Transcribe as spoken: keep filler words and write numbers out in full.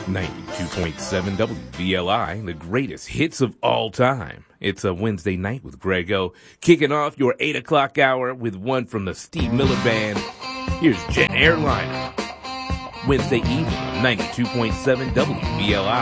ninety-two point seven W V L I, the greatest hits of all time. It's a Wednesday night with Greg O, kicking off your eight o'clock hour with one from the Steve Miller Band. Here's Jet Airliner. Wednesday evening, ninety-two point seven W V L I.